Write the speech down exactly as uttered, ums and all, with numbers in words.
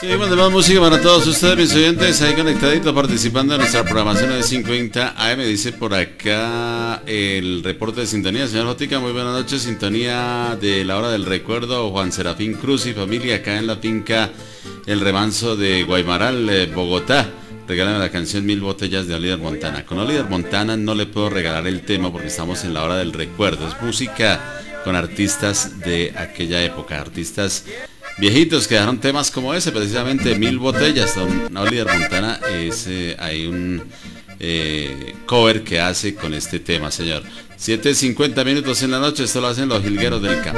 Seguimos de más música para todos ustedes, mis oyentes, ahí conectaditos, participando en nuestra programación de cincuenta A M. Dice por acá el reporte de sintonía, señor Jotica, muy buenas noches, sintonía de la hora del recuerdo, Juan Serafín Cruz y familia, acá en la finca El Remanso de Guaymaral, eh, Bogotá. Regálame la canción Mil Botellas de Oliver Montana. Con Oliver Montana no le puedo regalar el tema porque estamos en la hora del recuerdo. Es música con artistas de aquella época, artistas viejitos que dejaron temas como ese, precisamente Mil Botellas. Don Oliver Montana es, eh, hay un eh, cover que hace con este tema, señor. siete cincuenta minutos en la noche, esto lo hacen los jilgueros del campo.